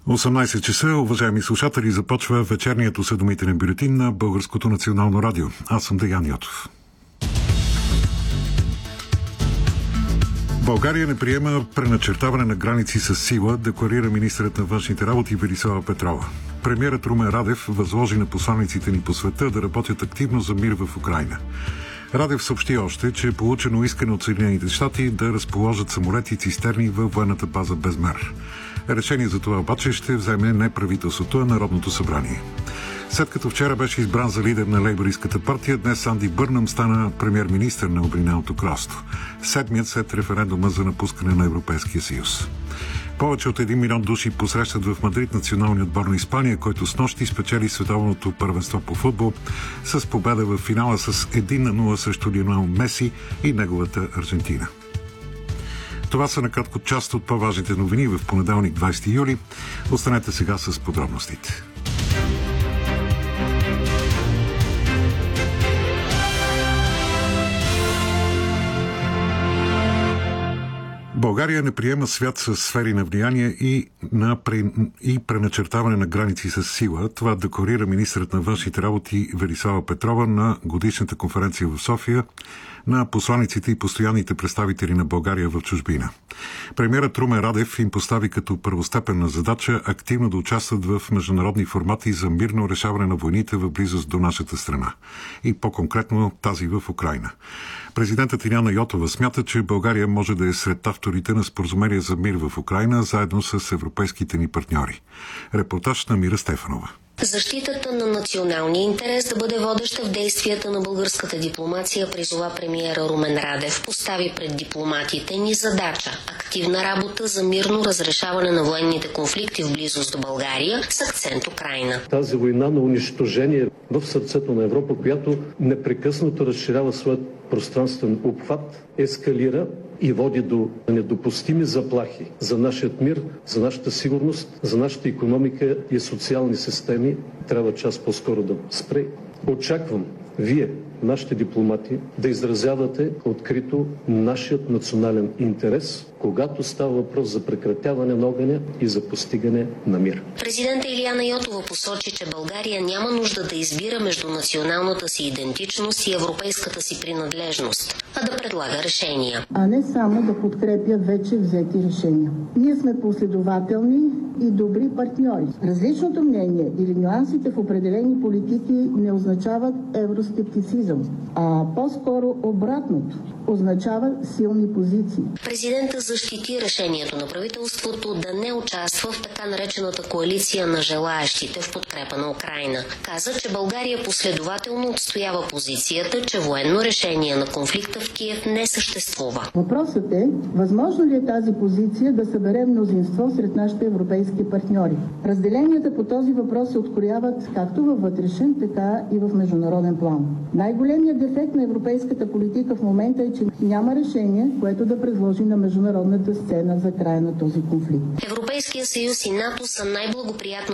18 часа, уважаеми слушатели, започва вечерният осведомителен бюлетин на Българското национално радио. Аз съм Деян Йотов. България не приема преначертаване на граници с сила, декларира министърът на външните работи Велислава Петрова. Премиерът Румен Радев възложи на посланиците ни по света да работят активно за мир в Украйна. Радев съобщи още, че е получено искане от Съединените щати да разположат самолети и цистерни във военната база Безмер. Решение за това обаче ще вземе не правителството, а Народното събрание. След като вчера беше избран за лидер на лейбористската партия, днес Анди Бърнъм стана премиер-министър на Обединеното кралство. Седмият след референдума за напускане на Европейския съюз. Повече от 1 милион души посрещат в Мадрид националния отбор на Испания, който снощи спечели световното първенство по футбол с победа в финала с 1-0 срещу Лионел Меси и неговата Аржентина. Това са накратко част от по-важните новини в понеделник 20 юли. Останете сега с подробностите. България не приема свят с сфери на влияние и преначертаване на граници с сила. Това декларира министърът на външните работи Велислава Петрова на годишната конференция в София на посланиците и постоянните представители на България в чужбина. Премиерът Румен Радев им постави като първостепенна задача активно да участват в международни формати за мирно решаване на войните в близост до нашата страна. И по-конкретно тази в Украйна. Президентът Иляна Йотова смята, че България може да е сред авторите на споразумение за мир в Украйна, заедно с европейските ни партньори. Репортаж на Мира Стефанова. Защитата на националния интерес да бъде водеща в действията на българската дипломация, призова премиера Румен Радев. Постави пред дипломатите ни задача – активна работа за мирно разрешаване на военните конфликти в близост до България с акцент Украйна. Тази война на унищожение в сърцето на Европа, която непрекъснато разширява своят пространствен обхват, ескалира и води до недопустими заплахи за нашият мир, за нашата сигурност, за нашата икономика и социални системи, трябва час по-скоро да спре. Очаквам вие, нашите дипломати, да изразявате открито нашият национален интерес, когато става въпрос за прекратяване на огъня и за постигане на мир. Президента Иляна Йотова посочи, че България няма нужда да избира между националната си идентичност и европейската си принадлежност, а да предлага решения. А не само да подкрепя вече взети решения. Ние сме последователни и добри партньори. Различното мнение или нюансите в определени политики не означават евроскептицизъм, а по-скоро обратното. Означава силни позиции. Президентът защити решението на правителството да не участва в така наречената коалиция на желаещите в подкрепа на Украйна. Каза, че България последователно отстоява позицията, че военно решение на конфликта в Киев не съществува. Въпросът е, възможно ли е тази позиция да събере мнозинство сред нашите европейски партньори? Разделенията по този въпрос се открояват както във вътрешен, така и в международен план. Най-големият дефект на европейската политика в момента е, че няма решение, което да предложи на международната сцена за края на този конфликт. Европейския съюз и НАТО са най-благоприятната